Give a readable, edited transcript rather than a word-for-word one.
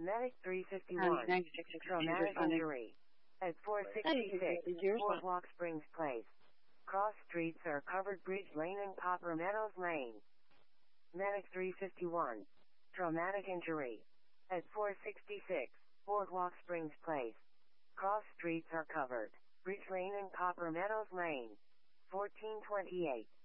Medic 351. Traumatic injury. At 466 Boardwalk Springs Place. Cross streets are covered. Bridge Lane and Copper Meadows Lane. Medic 351. Traumatic injury. At 466 Boardwalk Springs Place. Cross streets are covered. Bridge Lane and Copper Meadows Lane. 1428.